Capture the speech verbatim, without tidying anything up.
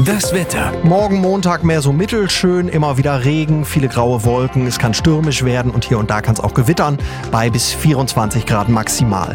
Das Wetter. Morgen Montag mehr so mittelschön, immer wieder Regen, viele graue Wolken, es kann stürmisch werden und hier und da kann es auch gewittern, bei bis vierundzwanzig Grad maximal.